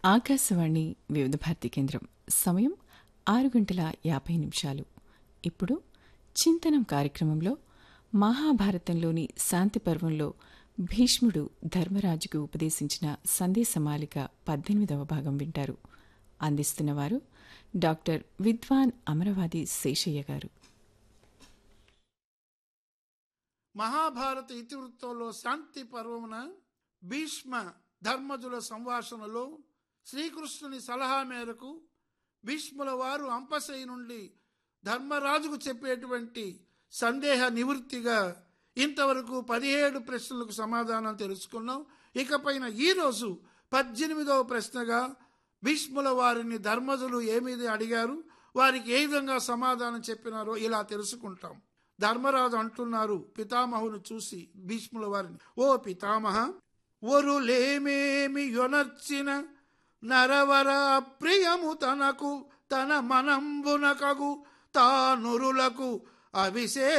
ఆకాశవాణి వివిధ భారతి కేంద్రం. సమయం 6 గంటల 50 నిమిషాలు. ఇప్పుడు చింతనం కార్యక్రమంలో మహాభారతంలోని శాంతి పర్వంలో భీష్ముడు ధర్మరాజుకు ఉపదేశించిన సందేశమాలిక 18వ భాగం వింటారు. అందిస్తున్నవారు డాక్టర్ విద్వాన్ అమరవాది శేషయ్య గారు. మహాభారత ఇతివృత్తంలో శాంతి పర్వమున భీష్మ ధర్మజుల సంభాషణలో శ్రీకృష్ణుని సలహా మేరకు భీష్ముల వారు అంపశయ్య నుండి ధర్మరాజుకు చెప్పేటువంటి సందేహ నివృత్తిగా ఇంతవరకు 17 ప్రశ్నలకు సమాధానం తెలుసుకున్నాం. ఇకపైన ఈరోజు 18వ ప్రశ్నగా భీష్ముల వారిని ధర్మజులు ఏమీది అడిగారు, వారికి ఏ విధంగా సమాధానం చెప్పినారో ఇలా తెలుసుకుంటాం. ధర్మరాజు అంటున్నారు పితామహును చూసి భీష్ముల వారిని, ఓ పితామహ, ఒరులేమేమి యొనర్చిన నరవర ప్రియము తనకు తన మనంబునకగు తానురులకు అవిశే